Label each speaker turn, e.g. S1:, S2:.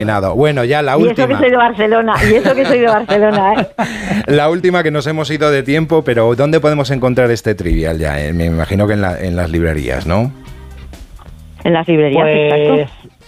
S1: Bueno, ya la
S2: Y
S1: última.
S2: eso que soy de Barcelona, ¿eh?
S1: La última, que nos hemos ido de tiempo, pero ¿dónde podemos encontrar este trivial ya? Me imagino que en las librerías, ¿no?
S2: En las librerías,
S3: Pues
S2: exacto.